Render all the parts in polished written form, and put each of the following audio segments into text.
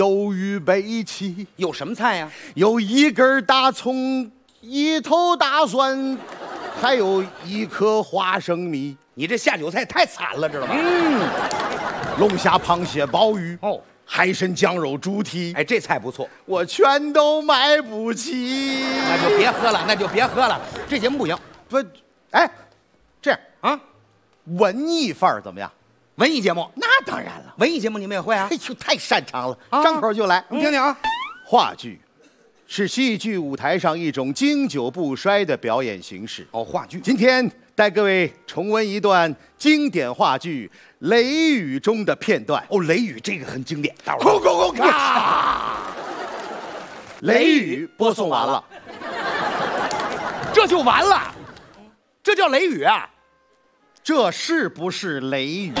都预备起。 有什么菜呀？ 有一根大葱，一头大蒜，还有一颗花生米。 你这下酒菜太惨了，知道吗？ 龙虾、螃蟹、鲍鱼， 哦， 海参、酱肉、猪蹄， 哎，这菜不错， 我全都买不起。 那就别喝了，那就别喝了，这节目不行。 不，哎，这样啊， 文艺范儿怎么样？ 文艺节目， 那当然了， 文艺节目你们也会啊哎？呦，太擅长了， 啊张口就来。 你听听啊， 话剧是戏剧舞台上一种经久不衰的表演形式。 哦，话剧， 今天带各位重温一段经典话剧《雷雨》中的片段。 哦，雷雨这个很经典，大伙空空空啊！雷雨播送完了， 这就完了，这叫雷雨啊？ 这是不是雷雨？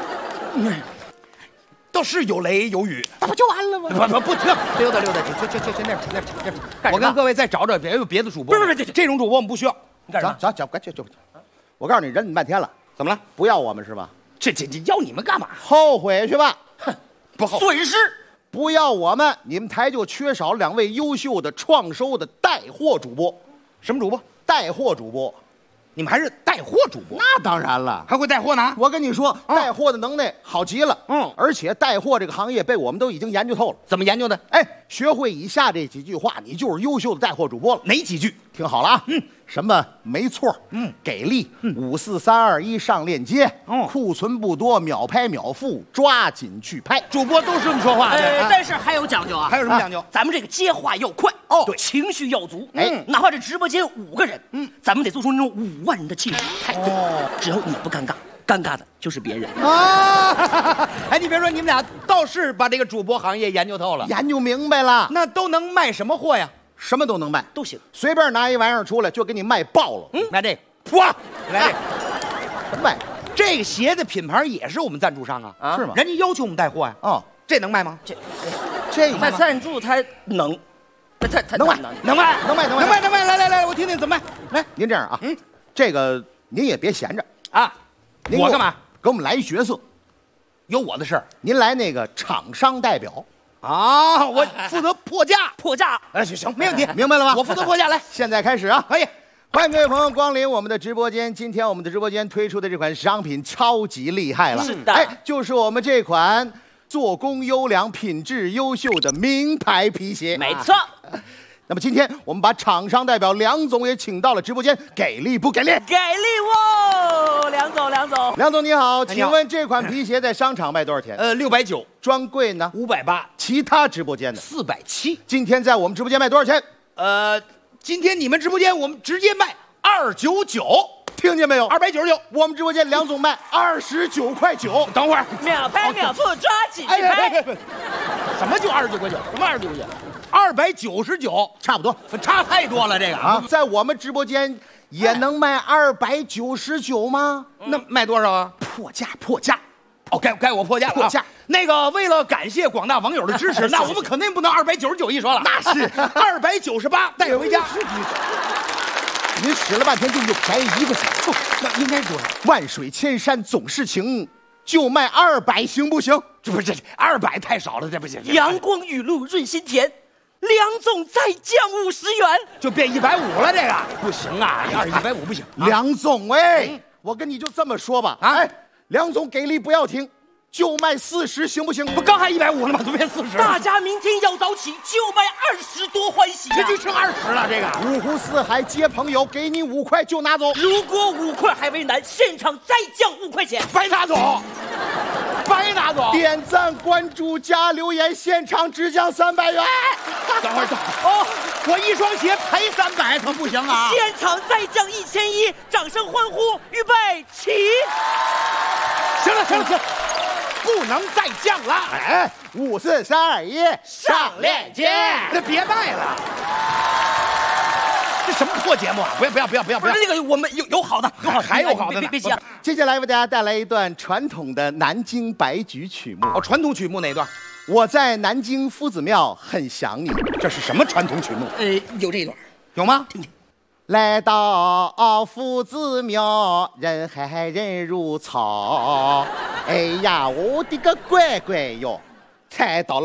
倒是有雷有雨， 那不就完了吗？ 不听，溜达溜达，去那。我跟各位再找找别的主播，不是这种主播我们不需要。你干什么？ 走，快去。我告诉你，忍你半天了， 怎么了？ 不要我们是吧？ 这要你们干嘛？ 后悔去吧！ 哼，不后损失。 不要我们，你们台就缺少2位优秀的创收的带货主播。 什么主播？ 带货主播， 你们还是带货主播？ 那当然了。 还会带货呢？ 我跟你说，带货的能耐好极了。而且带货这个行业被我们都已经研究透了。 怎么研究的？ 哎，学会以下这几句话，你就是优秀的带货主播了。 哪几句？ 听好了啊！什么没错，给力，5、4、3、2、1上链接，库存不多，秒拍秒付，抓紧去拍。 主播都是这么说话的。 但是还有讲究啊， 还有什么讲究？ 咱们这个接话要快对， 情绪要足。 哎， 哪怕这直播间5个人，咱们得做出那种5万人的气势态度。只要你不尴尬，尴尬的就是别人啊！哎，你别说，你们俩倒是把这个主播行业研究透了， 研究明白了， 那都能卖什么货呀？ 什么都能卖， 都行。 随便拿一玩意儿出来就给你卖爆了。 卖这个，哇，来这个。 什么卖？ 这个鞋的品牌也是我们赞助商啊， 是吗？ 人家要求我们带货呀。 哦， 这能卖吗？ 这卖赞助他能，他能卖， 能卖， 能卖。 来，我听听怎么卖。来， 您这样啊，这个您也别闲着啊。我干嘛？ 给我们来一角色， 有我的事儿。 您来那个厂商代表啊，我负责破价。 哎，行，没问题， 明白了吗？我负责破价。来， 现在开始啊！ 可以。 欢迎各位朋友光临我们的直播间。今天我们的直播间推出的这款商品超级厉害了， 是的， 哎，就是我们这款做工优良、品质优秀的名牌皮鞋。 没错。 那么今天我们把厂商代表梁总也请到了直播间，给力不给力？ 给力哦，梁总。 梁总你好，请问这款皮鞋在商场卖多少钱 ？690， 专柜呢 580， 其他直播间呢 470。 今天在我们直播间卖多少钱？ 今天你们直播间我们直接卖299， 听见没有 ？299， 我们直播间梁总卖29.9块。 等会儿， 秒拍秒付，抓紧去拍。 什么就29.9块？什么29.9？299， 差不多， 差太多了这个啊！在我们直播间也能卖299吗？ 那卖多少啊？ 破价！ 哦，该我破价了。 破价！ 那个，为了感谢广大网友的支持，那我们肯定不能299一说了。 那是 298带回家。 您使了半天就便宜1个数， 那应该多少？ 万水千山总是情，就卖200行不行？ 这不是200太少了，这不行。 阳光雨露润心田，梁总再降50元， 就变150了。这个不行啊，150不行。 梁总我跟你就这么说吧，梁总给力不要停，就卖40行不行？ 不刚还150了吗？怎么变40了？ 大家明天要早起，就卖20多欢喜。 这就剩20了。这个五湖四海接朋友，给你5块就拿走。 如果5块还为难，现场再降5块钱， 白拿走。 点赞、关注、加留言，现场只降300元。 等会儿哦，我一双鞋赔300可不行啊！ 现场再降1100，掌声欢呼，预备起！ 行了，不能再降了。 5、4、3、2、1 上链接。那别卖了。这什么破节目啊！不要！ 不是那个，我们有好的， 还有好的呢。 别急啊！ 接下来为大家带来一段传统的南京白菊曲目。 哦，传统曲目哪段？ 我在南京夫子庙很想你。 这是什么传统曲目？ 有这一段， 有吗？ 听听。 来到夫子庙，人海人如草。哎呀，我的个乖乖哟，才到了。